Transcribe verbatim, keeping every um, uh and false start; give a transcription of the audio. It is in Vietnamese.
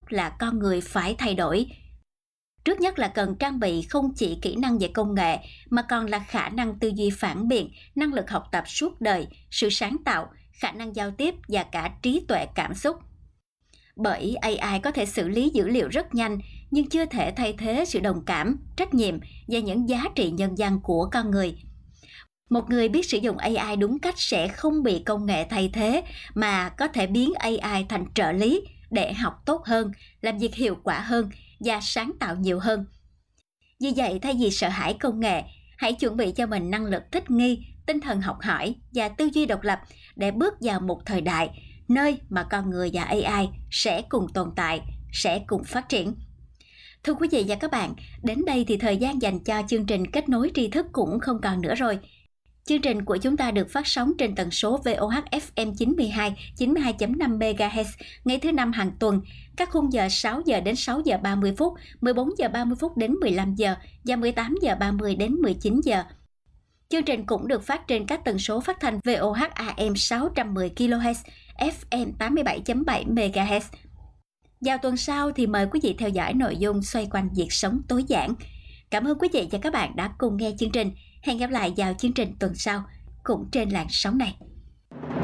là con người phải thay đổi. Trước nhất là cần trang bị không chỉ kỹ năng về công nghệ mà còn là khả năng tư duy phản biện, năng lực học tập suốt đời, sự sáng tạo, khả năng giao tiếp và cả trí tuệ cảm xúc. Bởi a i có thể xử lý dữ liệu rất nhanh nhưng chưa thể thay thế sự đồng cảm, trách nhiệm và những giá trị nhân văn của con người. Một người biết sử dụng a i đúng cách sẽ không bị công nghệ thay thế mà có thể biến a i thành trợ lý để học tốt hơn, làm việc hiệu quả hơn và sáng tạo nhiều hơn. Vì vậy, thay vì sợ hãi công nghệ, hãy chuẩn bị cho mình năng lực thích nghi, tinh thần học hỏi và tư duy độc lập để bước vào một thời đại nơi mà con người và a i sẽ cùng tồn tại, sẽ cùng phát triển. Thưa quý vị và các bạn, đến đây thì thời gian dành cho chương trình Kết nối tri thức cũng không còn nữa rồi. Chương trình của chúng ta được phát sóng trên tần số vê o hát ép em chín mươi hai, chín mươi hai chấm năm mê ga héc ngày thứ năm hàng tuần, các khung giờ sáu giờ đến sáu giờ ba mươi phút, mười bốn giờ ba mươi phút đến mười lăm giờ và mười tám giờ ba mươi đến mười chín giờ. Chương trình cũng được phát trên các tần số phát thanh vê o hát a em sáu trăm mười ki lô héc, ép em tám mươi bảy chấm bảy mê ga héc. Vào tuần sau thì mời quý vị theo dõi nội dung xoay quanh việc sống tối giản. Cảm ơn quý vị và các bạn đã cùng nghe chương trình. Hẹn gặp lại vào chương trình tuần sau, cũng trên làn sóng này.